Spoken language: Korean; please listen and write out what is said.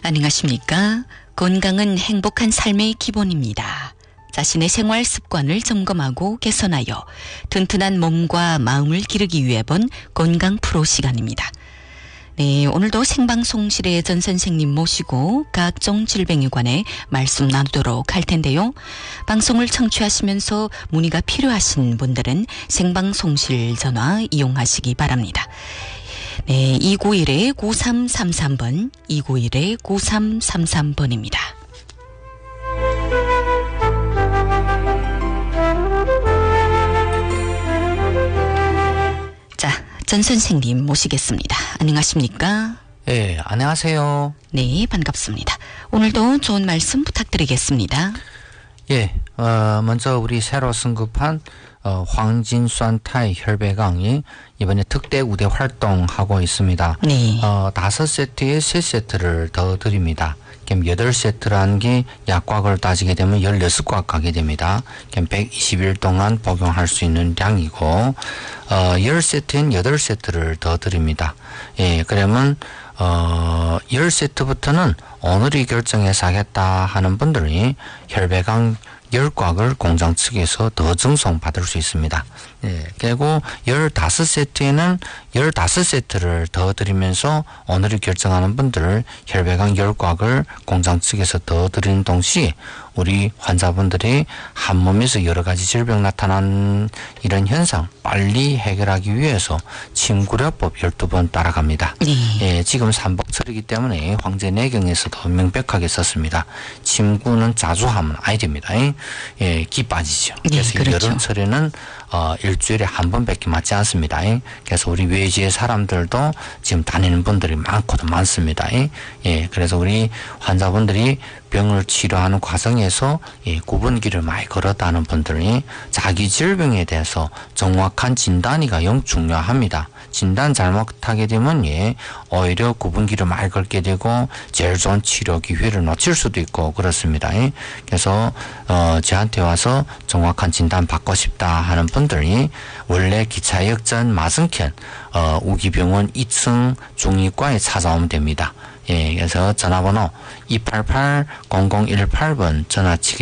안녕하십니까? 건강은 행복한 삶의 기본입니다. 자신의 생활 습관을 점검하고 개선하여 튼튼한 몸과 마음을 기르기 위해 본 건강 프로 시간입니다. 네, 오늘도 생방송실의 전 선생님 모시고 각종 질병에 관해 말씀 나누도록 할 텐데요. 방송을 청취하시면서 문의가 필요하신 분들은 생방송실 전화 이용하시기 바랍니다. 네, 291-9333번, 291-9333번입니다. 자, 전 선생님 모시겠습니다. 안녕하십니까? 네, 안녕하세요. 네, 반갑습니다. 오늘도 좋은 말씀 부탁드리겠습니다. 예, 먼저 우리 새로 승급한 황진수한타이 혈배강이 이번에 특대 우대 활동하고 있습니다. 네. 5세트에 3세트를 더 드립니다. 그럼 8세트라는 게 약곽을 따지게 되면 16곽 가게 됩니다. 그럼 120일 동안 복용할 수 있는 양이고 10세트엔 8세트를 더 드립니다. 예, 그러면 10세트부터는 오늘이 결정해서 하겠다 하는 분들이 혈배강 10곽을 공장 측에서 더 증송받을 수 있습니다. 예, 그리고 15세트에는 15세트를 더 드리면서 오늘을 결정하는 분들 혈배강 10곽을 공장 측에서 더 드리는 동시에 우리 환자분들이 한 몸에서 여러 가지 질병 나타난 이런 현상 빨리 해결하기 위해서 침구려법 12번 따라갑니다. 네. 예, 지금 삼복철이기 때문에 황제내경에서도 명백하게 썼습니다. 침구는 자주 하면 아니 됩니다. 예, 기 빠지죠. 그래서 네, 그렇죠. 여름철에는 일주일에 한 번밖에 맞지 않습니다. 그래서 우리 외지의 사람들도 지금 다니는 분들이 많고도 많습니다. 예, 그래서 우리 환자분들이 병을 치료하는 과정에서 구분기를 많이 걸었다는 분들이 자기 질병에 대해서 정확한 진단이가 영 중요합니다. 진단 잘못하게 되면 오히려 구분기를 많이 걸게 되고 제일 좋은 치료 기회를 놓칠 수도 있고 그렇습니다. 그래서 저한테 와서 정확한 진단 받고 싶다 하는 분들이 원래 기차역전 맞은편 우기병원 2층 중이과에 찾아오면 됩니다. 예, 그래서 전화번호 288-0018번 전화치기